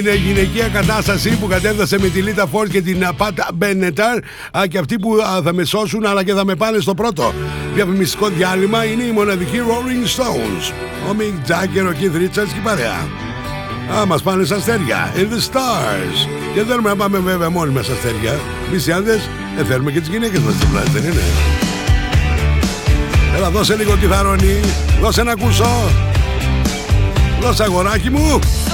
Είναι γυναικεία κατάσταση που κατέφτασε με τη Λίτα Φόρτ και την Πατ Μπένεταρ και αυτοί που θα με σώσουν αλλά και θα με πάνε στο πρώτο διαφημιστικό διάλειμμα είναι η μοναδική Rolling Stones. Ο Mick Jagger, ο Keith Richards και η παρέα. Μας πάνε στα αστέρια. In the stars. Και θέλουμε να πάμε βέβαια μόνοι μας στα αστέρια. Εμείς οι άντρες θέλουμε και τις γυναίκες μας στην πλάτη, δεν είναι? Έλα, δώσε λίγο κιθαρόνι. Δώσε να ακούσω. Δώσε αγοράκι μου.